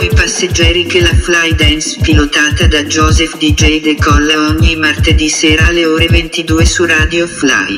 i passeggeri che la Fly Dance pilotata da Joseph DJ decolla ogni martedì sera alle ore 22 su Radio Fly.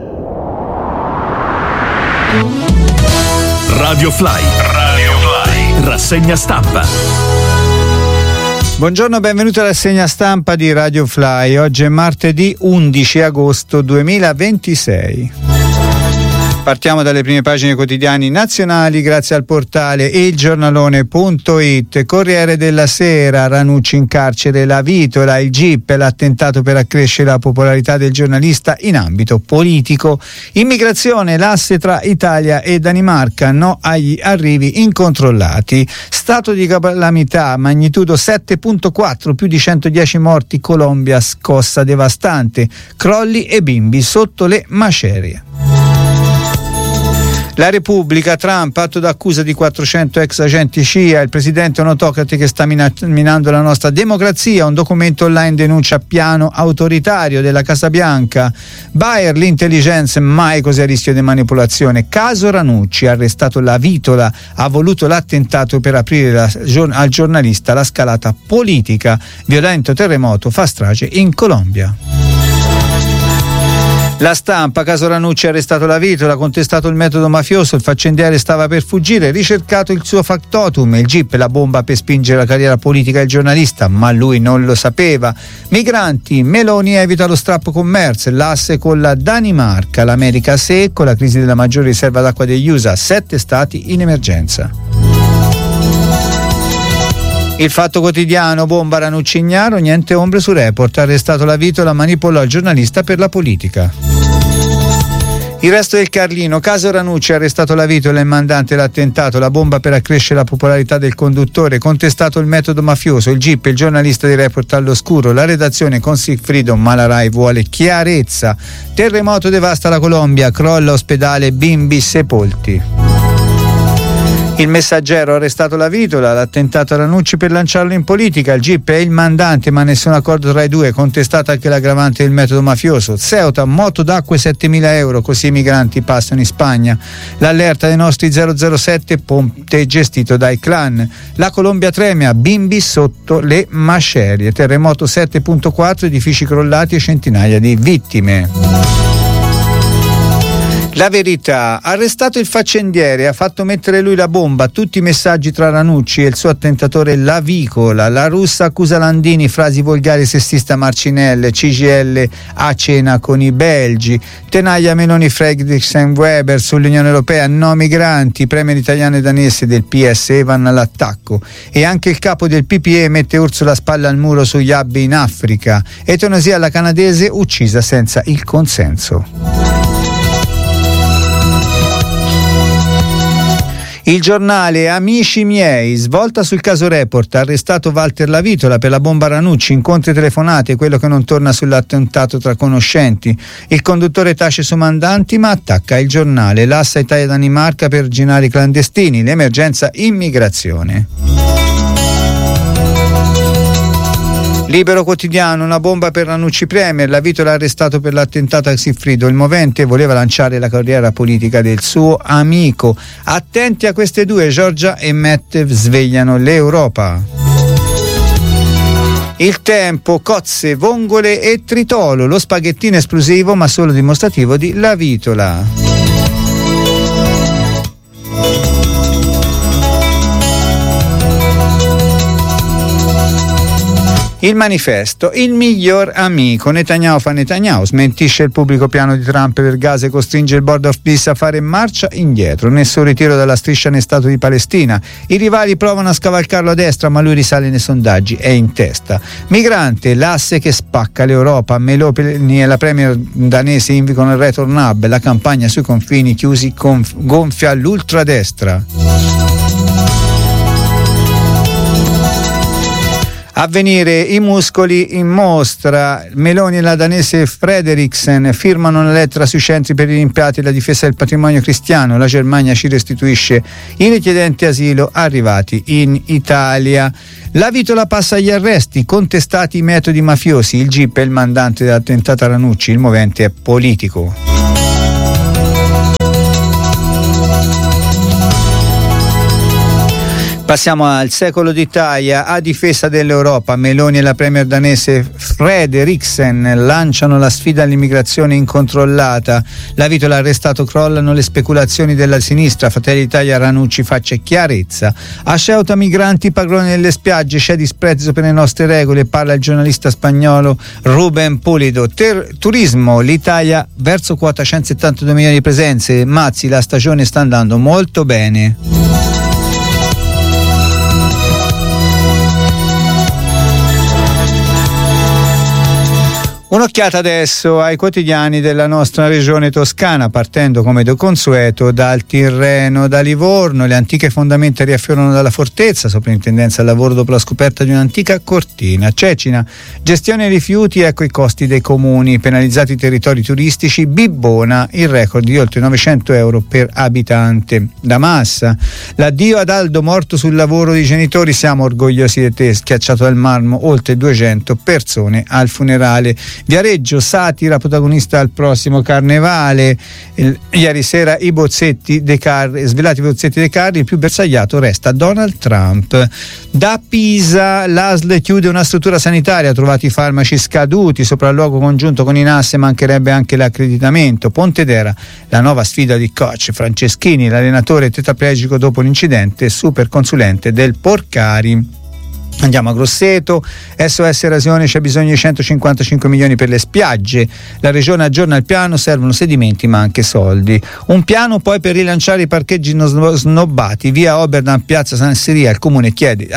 Radio Fly. Rassegna stampa. Buongiorno, benvenuti alla rassegna stampa di Radio Fly. Oggi è martedì 11 agosto 2026. Partiamo dalle prime pagine quotidiani nazionali grazie al portale ilgiornalone.it. Corriere della Sera, Ranucci in carcere, la vitola, il GIP, l'attentato per accrescere la popolarità del giornalista in ambito politico. Immigrazione, l'asse tra Italia e Danimarca, no agli arrivi incontrollati. Stato di calamità, magnitudo 7.4, più di 110 morti, Colombia, scossa devastante, crolli e bimbi sotto le macerie. La Repubblica, Trump, atto d'accusa di 400 ex agenti CIA, il presidente autocrate che sta minando la nostra democrazia, un documento online denuncia piano autoritario della Casa Bianca, Bayer, l'intelligence mai così a rischio di manipolazione, caso Ranucci, arrestato la vitola, ha voluto l'attentato per aprire al giornalista la scalata politica, violento terremoto fa strage in Colombia. La Stampa, caso Ranucci, arrestato la vitola, contestato il metodo mafioso, il faccendiere stava per fuggire, ricercato il suo factotum, il GIP, la bomba per spingere la carriera politica del giornalista, ma lui non lo sapeva. Migranti, Meloni evita lo strappo con Merz, l'asse con la Danimarca, l'America a secco, la crisi della maggiore riserva d'acqua degli USA, 7 stati in emergenza. Il Fatto Quotidiano, bomba Ranucci Ignaro, niente ombre su Report, arrestato la vitola, manipolò il giornalista per la politica. Il Resto del Carlino, caso Ranucci, arrestato la vitola, il mandante l'attentato, la bomba per accrescere la popolarità del conduttore, contestato il metodo mafioso, il GIP, il giornalista di Report all'oscuro, la redazione con Sigfrido, ma la Rai vuole chiarezza. Terremoto devasta la Colombia, crolla ospedale, bimbi sepolti. Il Messaggero, arrestato la vitola, l'attentato a Ranucci per lanciarlo in politica, il GIP è il mandante ma nessun accordo tra i due, contestata anche l'aggravante del metodo mafioso. Ceuta, moto d'acqua e 7.000 euro, così i migranti passano in Spagna. L'allerta dei nostri 007, ponte gestito dai clan. La Colombia tremia, bimbi sotto le macerie, terremoto 7.4, edifici crollati e centinaia di vittime. La Verità, arrestato il faccendiere, ha fatto mettere lui la bomba, tutti i messaggi tra Ranucci e il suo attentatore Lavicola, la russa accusa Landini, frasi volgari sessista Marcinelle, CGL a cena con i belgi, tenaglia Meloni Fredriksen Weber sull'Unione Europea, no migranti, premier italiano e danese del PS Evan all'attacco e anche il capo del PPE mette Ursula spalla al muro sugli hub in Africa, eutanasia alla canadese uccisa senza il consenso. Il Giornale, amici miei, svolta sul caso Report, arrestato Walter La Vitola per la bomba Ranucci, incontri telefonate, quello che non torna sull'attentato tra conoscenti. Il conduttore tace su mandanti ma attacca il Giornale, l'assa Italia-Danimarca per arginare i clandestini, l'emergenza immigrazione. Libero Quotidiano, una bomba per Ranucci Premier, la vitola arrestato per l'attentato a Sigfrido, il movente voleva lanciare la carriera politica del suo amico. Attenti a queste due, Giorgia e Matt svegliano l'Europa. Il Tempo, cozze, vongole e tritolo, lo spaghettino esplosivo ma solo dimostrativo di La Vitola. Il Manifesto, il miglior amico, Netanyahu fa Netanyahu, smentisce il pubblico piano di Trump per Gaza e costringe il Board of Peace a fare marcia indietro, nessun ritiro dalla striscia né Stato di Palestina, i rivali provano a scavalcarlo a destra ma lui risale nei sondaggi, è in testa. Migrante, l'asse che spacca l'Europa, Meloni e la premier danese invocano il Return Hub, la campagna sui confini chiusi gonfia l'ultradestra. Avvenire, i muscoli in mostra, Meloni e la danese Frederiksen firmano una lettera sui centri per i rimpatri e la difesa del patrimonio cristiano, la Germania ci restituisce i richiedenti asilo arrivati in Italia. La vitola passa agli arresti, contestati i metodi mafiosi, il GIP è il mandante dell'attentato a Ranucci, il movente è politico. Passiamo al secolo d'Italia. A difesa dell'Europa, Meloni e la premier danese Frederiksen lanciano la sfida all'immigrazione incontrollata. La Vitola arrestato, crollano le speculazioni della sinistra. Fratelli d'Italia, Ranucci faccia chiarezza. A Ceuta migranti, padroni nelle spiagge, c'è disprezzo per le nostre regole, parla il giornalista spagnolo Ruben Pulido. Turismo, l'Italia verso quota 172 milioni di presenze. Mazzi, la stagione sta andando molto bene. Un'occhiata adesso ai quotidiani della nostra regione toscana, partendo come de consueto dal Tirreno, da Livorno. Le antiche fondamenta riaffiorano dalla fortezza, soprintendenza al lavoro dopo la scoperta di un'antica cortina. Cecina, gestione dei rifiuti, ecco i costi dei comuni, penalizzati i territori turistici. Bibbona, il record di oltre 900 euro per abitante. Da Massa, l'addio ad Aldo morto sul lavoro dei genitori, siamo orgogliosi di te, schiacciato dal marmo, oltre 200 persone al funerale. Viareggio, satira, protagonista al prossimo carnevale. Ieri sera i bozzetti dei carri, svelati i bozzetti dei carri, il più bersagliato resta Donald Trump. Da Pisa, l'ASL chiude una struttura sanitaria, trovati i farmaci scaduti, sopralluogo congiunto con i NAS, mancherebbe anche l'accreditamento. Pontedera, la nuova sfida di coach Franceschini, l'allenatore tetraplegico dopo l'incidente, super consulente del Porcari. Andiamo a Grosseto, SOS Erosione, c'è bisogno di 155 milioni per le spiagge, la regione aggiorna il piano, servono sedimenti ma anche soldi. Un piano poi per rilanciare i parcheggi snobbati, via Oberdan, piazza San Siria, il comune chiede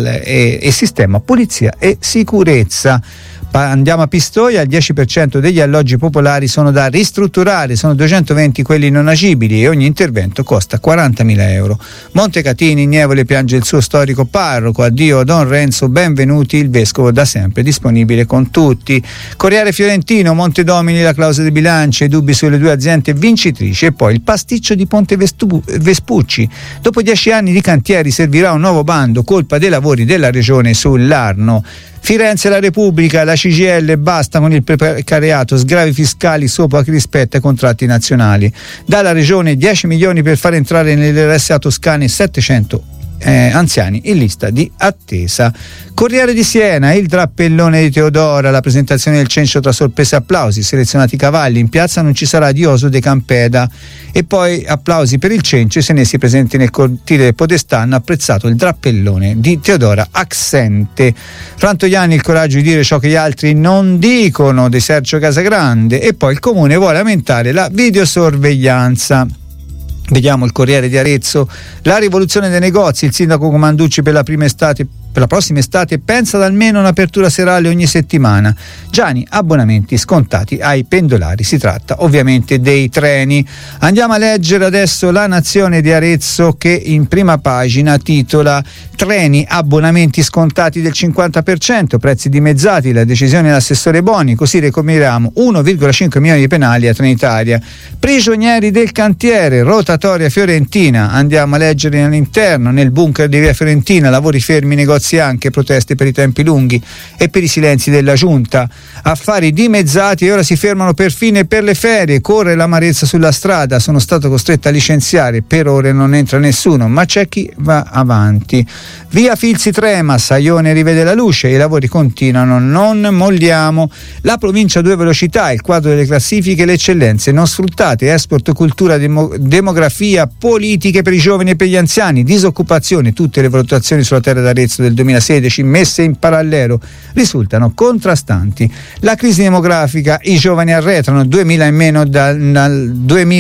e sistema polizia e sicurezza. Andiamo a Pistoia, il 10% degli alloggi popolari sono da ristrutturare, sono 220 quelli non agibili e ogni intervento costa 40.000 euro. Montecatini, Nievole piange il suo storico parroco, addio Don Renzo, benvenuti, il vescovo da sempre disponibile con tutti. Corriere Fiorentino, Montedomini, la clausola di bilancio, i dubbi sulle due aziende vincitrici e poi il pasticcio di Ponte Vespucci. Dopo 10 anni di cantieri servirà un nuovo bando, colpa dei lavori della regione sull'Arno. Firenze, la Repubblica, la CGIL, basta con il precariato, sgravi fiscali sopra chi rispetta i contratti nazionali. Dalla regione 10 milioni per far entrare nelle RSA toscane 700 anziani in lista di attesa. Corriere di Siena, il drappellone di Teodora, la presentazione del cencio tra sorprese e applausi, selezionati cavalli, in piazza non ci sarà Dioso de Campeda e poi applausi per il cencio, i senesi presenti nel cortile del Podestà hanno apprezzato il drappellone di Teodora Axente. Frantoiani, il coraggio di dire ciò che gli altri non dicono, di Sergio Casagrande, e poi il comune vuole aumentare la videosorveglianza. Vediamo il Corriere di Arezzo, la rivoluzione dei negozi, il sindaco Comanducci per la prossima estate pensa ad almeno un'apertura serale ogni settimana. Gianni, abbonamenti scontati ai pendolari, si tratta ovviamente dei treni. Andiamo a leggere adesso La Nazione di Arezzo, che in prima pagina titola treni, abbonamenti scontati del 50%, prezzi dimezzati, la decisione dell'assessore Boni, così recuperiamo 1,5 milioni di penali a Trenitalia. Prigionieri del cantiere, rotatoria fiorentina, andiamo a leggere all'interno, nel bunker di via Fiorentina, lavori fermi, negozi anche, proteste per i tempi lunghi e per i silenzi della giunta, affari dimezzati e ora si fermano perfino per le ferie, corre l'amarezza sulla strada, sono stato costretto a licenziare, per ore non entra nessuno ma c'è chi va avanti. Via Filzi trema, Saione rivede la luce, i lavori continuano, non molliamo. La provincia a 2 velocità, il quadro delle classifiche, le eccellenze non sfruttate, export, cultura, demografia, politiche per i giovani e per gli anziani, disoccupazione, tutte le valutazioni sulla terra d'Arezzo del 2016 messe in parallelo risultano contrastanti. La crisi demografica, i giovani arretrano, 2000 in meno dal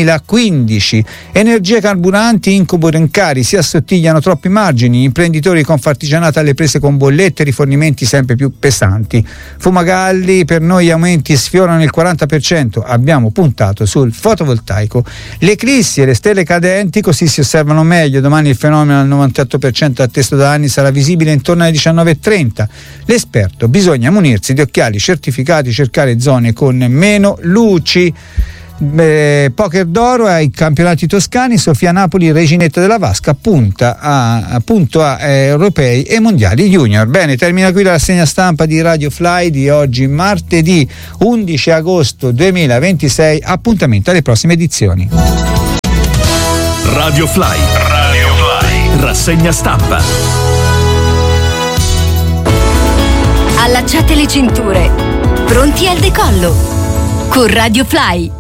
2015, energie carburanti, incubo rincari, si assottigliano troppi margini, imprenditori confartigianati alle prese con bollette e rifornimenti sempre più pesanti. Fumagalli, per noi gli aumenti sfiorano il 40%, abbiamo puntato sul fotovoltaico. Le eclissi e le stelle cadenti così si osservano meglio, domani il fenomeno al 98% atteso da anni sarà visibile intorno alle 19:30. L'esperto, bisogna munirsi di occhiali certificati, cercare zone con meno luci. Poker d'oro ai campionati toscani, Sofia Napoli, reginetta della vasca, punto a europei e mondiali junior. Bene, termina qui la rassegna stampa di Radio Fly di oggi, martedì 11 agosto 2026. Appuntamento alle prossime edizioni. Radio Fly. Rassegna Rassegna stampa. Allacciate le cinture. Pronti al decollo. Con Radio Fly.